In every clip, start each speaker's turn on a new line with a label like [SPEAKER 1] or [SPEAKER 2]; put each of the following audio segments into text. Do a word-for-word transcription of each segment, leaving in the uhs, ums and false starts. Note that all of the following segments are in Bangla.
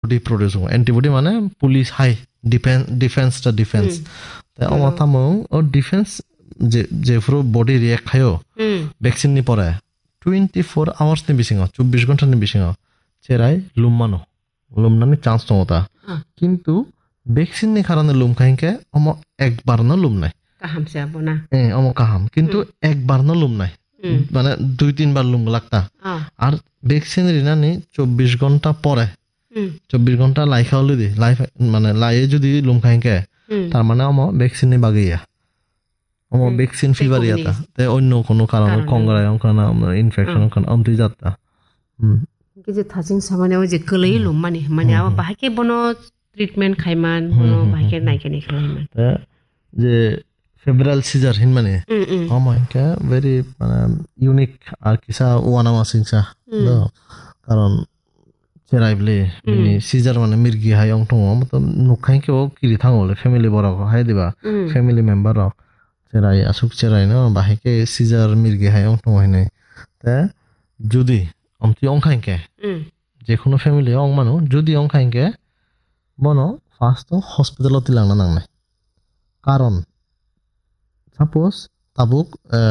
[SPEAKER 1] antibody produce ho antibody mane police high defense defense ta defense ta oma tamo o defense je je fro body react khayo vaccine ni pore twenty-four hours ni bisingo twenty-four ঘন্টা ni bisingo cherai lummano lumnani chance to hota কিন্তু vaccine ni karone lum khainke omo ekbar na lum nai
[SPEAKER 2] kaham se abona
[SPEAKER 1] eh omo kaham কিন্তু একবার না লুম নাই মানে দুই তিনবার লুম লাগতা আর ভ্যাকসিন রিনানি চব্বিশ ঘন্টা পরে চব্বিশ ঘন্টা লাইখা হলি দি লাইফ মানে লাইয়ে যদি লুম খাইকে তার মানে আমো ভ্যাকসিন নি বাগিয়া আমো ভ্যাকসিন ফিভার ইয়াতা তে অন্য কোনো কারণে কংগ্রায় অংকানা ইনফেকশন অংকানা আমতি যাতা হুম
[SPEAKER 2] কি যে থাজিং সামানে ও যে কলেই লুম মানে মানে আবা বাহাকে বনো ট্রিটমেন্ট খাইমান বনো বাহাকে নাইকে নি খাইমান
[SPEAKER 1] যে ফেব্রাইল সিজার হিন মানে আমো ইনকা ভেরি মানে ইউনিক আর কিসা ওয়ানা মাসিংসা দো কারণ চেরাইবলে মিনি সিজার মানে মির্গি হাই অং টং মত নুখাইকে ও কিরি থাঙ্গলে ফ্যামিলি বড় হাই দিবা ফ্যামিলি মেম্বার র চেরাই আসুক চেরাই ন বাহিকে সিজার মির্গি হাই অং টং হইনে তে যদি আমতি অং খাইকে যে কোনো ফ্যামিলি অং মানু যদি অং খাইকে বনো ফার্স্ট তো হসপিটালত লাংনা নাংনাই কারণ সাপোজ তাবুক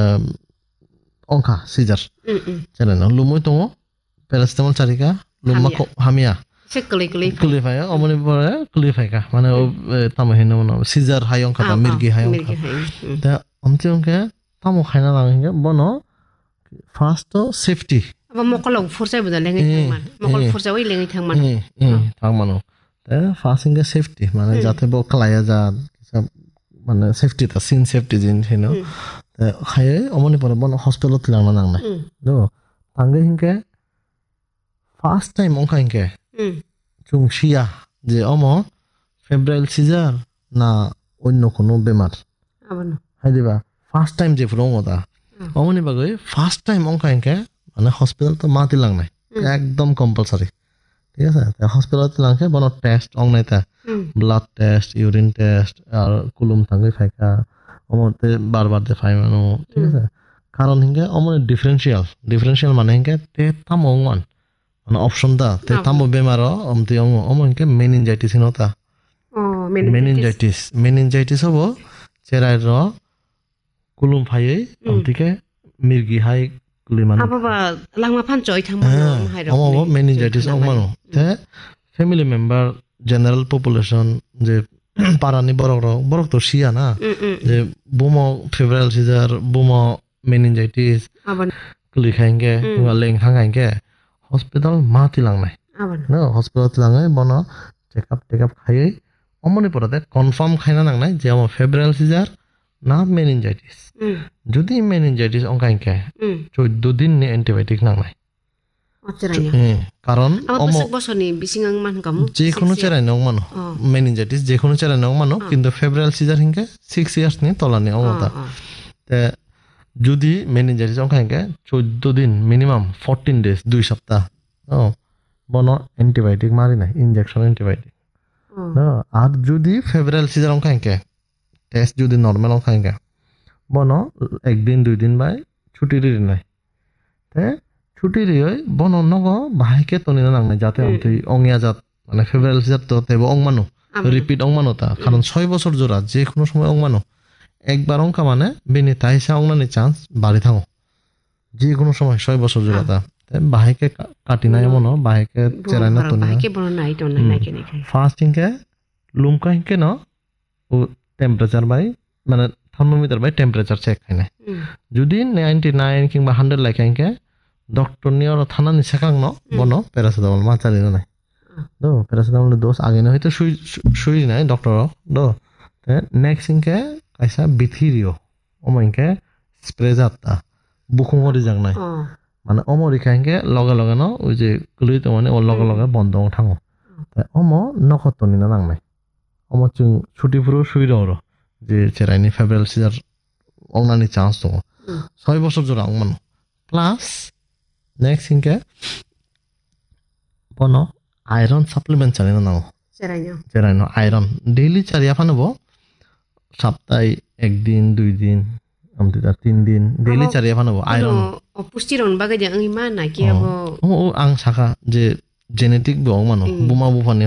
[SPEAKER 1] অংখা সিজার চেলেন লুমই তো প্যারাসিটামল চারিকা লুমা হামিয়া
[SPEAKER 2] সে কলি কলি
[SPEAKER 1] ক্লিফাই অমনি পরে ক্লিফাই কা মানে ও তামো হিন মন সিজার হাই অংখা তা মির্গি হাই অংখা তা আমতি অংকে তামো খাইনা লাংগে বনো ফার্স্ট তো সেফটি
[SPEAKER 2] আবা মকলং ফরসাই বুদা লেঙ্গি থাংমান মকল ফরসাই ওই লেঙ্গি থাংমান
[SPEAKER 1] ই থাংমানো তা ফার্স্টিং সেফটি মানে যাতে ব খালায়া যা মানে সেফটি তা সিন সেফটি জিন হেন তা খায়ে অমনি পরে বনো হসপিটালত লাংনা নাংনা দো তাঙ্গে হিনকে ফার্স্ট টাইম অংখা হিনকে চুং শিয়া যে অমো ফেব্রাইল সিজার না অন্য কোনো বেমার
[SPEAKER 2] আবানো
[SPEAKER 1] হাই দিবা ফার্স্ট টাইম যে ফুরং ওটা অমনি বাগৈ ফার্স্ট টাইম অংখা হিনকে মানে হসপিটাল তো মাতি লাংনাই একদম কম্পালসারি ঠিক আছে তে হসপিটালত লাংকে বনো টেস্ট অং নাইতা ব্লাড টেস্ট ইউরিন টেস্ট আর কুলুম থাঙ্গৈ ফাইকা অমতে বারবার দে ফাই মানো ঠিক আছে কারণ হিনকে অমনি ডিফারেন্সিয়াল ডিফারেন্সিয়াল মানে হিনকে তে তাম অংমান মানে অপশন দা তে তাম বেমার অমতি অং অম হিনকে মেনিনজাইটিস হিনতা
[SPEAKER 2] ও
[SPEAKER 1] মেনিনজাইটিস মেনিনজাইটিস হবো চেরাই র কুলুম ফাইয়ে অমতিকে মির্গি হাই কুলিমান
[SPEAKER 2] আবা লাংমা ফান জয় থাংমান হাই র
[SPEAKER 1] অমো মেনিনজাইটিস অংমানো তে ফ্যামিলি মেম্বার জেনারেল পপুলেশন যে পারানি বড় বড় তো শিয়া না যে বুমো ফেব্রাইল সিজার বুমো মেনিনজাইটিস ক্লি খাইঙ্গে লেং খাইঙ্গে হসপিটাল মাতি লাংনাই না হসপিটাল লাঙাই বনো চেকআপ টেকআপ খাইয়ে অমনি পড়াতে কনফার্ম খাইনা নাংনাই যে আমার ফেব্রাইল সিজার না মেনিনজাইটিস যদি মেনিনজাইটিস অংখাইঙ্গে চোদ্দ দিন নি অ্যান্টিবায়োটিক নাংনাই কারণ যে কোনো চেরাই নং মানো মেনিনজাইটিস যে কোনো চেরাই নং মানো কিন্তু ফেব্রাইল সিজার হিংকে সিক্স ইয়ার্স নি তলানি অমতা তে যদি মেনিনজাইটিস অংখাইঙ্গে চোদ্দ দিন মিনিমাম ফোরটিন ডেজ দুই সপ্তাহ ও বনো অ্যান্টিবায়োটিক মারি না ইনজেকশন অ্যান্টিবায়োটিক আর যদি ফেব্রাইল সিজার অংখাইঙ্গে টেস্ট যদি নর্মাল অংখাইঙ্গে বনো একদিন দুই দিন বাই ছুটি রি নাই তে ছুটি রিয় বন নগ বাহাইকে তনিনা নাংনাই যাতে আমতি অংয়া জাত মানে ফেব্রাইল সিজার তো তেব অংমানো রিপিট অংমানো তা কারণ ছয় বছর জোড়া যে কোনো সময় অংমানো একবার অংকা মানে বেনি তাইসা অংনানি চান্স বাড়ি থাঙো যে কোনো সময় ছয় বছর জোড়া তা বাহাইকে কাটি নাই এমন বাহাইকে চেরাই না তনিনা ফার্স্টিং কে লুমকা হিংকে ন ও টেম্পারেচার বাই মানে থার্মোমিটার বাই টেম্পারেচার চেক খাইনে যদি নাইনটি নাইন কিংবা হান্ড্রেড লাইকাইকে ডক্টর নিয়ে ওরা থানা নি সেকাং ন বনো প্যারাসিটামল মা চালি নাই দো প্যারাসিটামল দোষ আগে না হয়তো শুই শুই নাই ডক্টর দো তে নেক্সট ইনকে কাইসা বিথিরিও অমইনকে স্প্রে যাতা বুকুমরি জাং নাই মানে অমরি খাইকে লগে লগে ন ওই যে গলি তো মানে ও লগে লগে বন্ধ থাঙো তে অম নখতনি না নাং নাই অম চুং ছুটি পুরো শুই রো যে চেরাইনি ফেব্রাইল সিজার অংনানি চান্স দङ ছয় বছর জোড়া অংমানো প্লাস নেক্সট ইনকে বনো আয়রন সাপ্লিমেন্ট চালি না নাও
[SPEAKER 2] চেরাইনো
[SPEAKER 1] চেরাইনো আয়রন ডেইলি চারিয়া ফানবো সপ্তাহে একদিন দুই দিন আমতিটা তিন দিন ডেইলি চারিয়া ফানবো আয়রন
[SPEAKER 2] পুষ্টিরন বাগে যে আং ইমা নাকি আবো
[SPEAKER 1] ও আং সাকা যে জেনেটিক বং মানো বুমা বুফানি